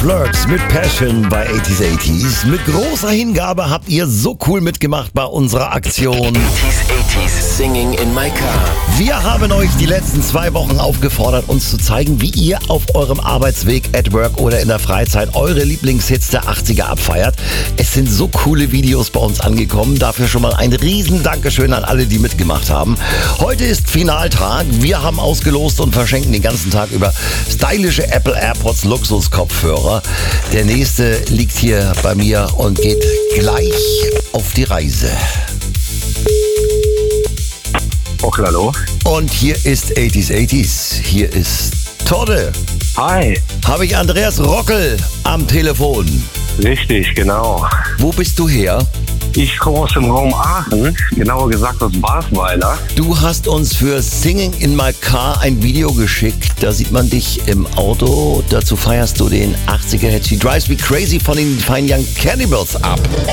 Flirts mit Passion bei 80s. Mit großer Hingabe habt ihr so cool mitgemacht bei unserer Aktion 80s Singing in my car. Wir haben euch die letzten 2 Wochen aufgefordert, uns zu zeigen, wie ihr auf eurem Arbeitsweg, at work oder in der Freizeit eure Lieblingshits der 80er abfeiert. Es sind so coole Videos bei uns angekommen. Dafür schon mal ein riesen Dankeschön an alle, die mitgemacht haben. Heute ist Finaltag. Wir haben ausgelost und verschenken den ganzen Tag über stylische Apple AirPods Luxus-Kopfhörer. Der nächste liegt hier bei mir und geht gleich auf die Reise. Okay, hallo. Und hier ist 80s. Hier ist Todde. Hi. Habe ich Andreas Rockel am Telefon. Richtig, genau. Wo bist du her? Ich komme aus dem Raum Aachen, genauer gesagt aus Basweiler. Du hast uns für Singing in My Car ein Video geschickt. Da sieht man dich im Auto. Dazu feierst du den 80er-Hit She Drives Me Crazy von den Fine Young Cannibals ab.